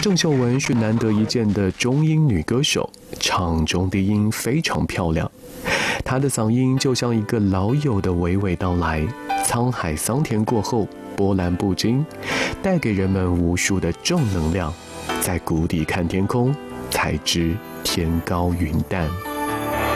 郑秀文是难得一见的中音女歌手，唱中低音非常漂亮。她的嗓音就像一个老友的娓娓道来，沧海桑田过后波澜不惊，带给人们无数的正能量。在谷底看天空，才知天高云淡。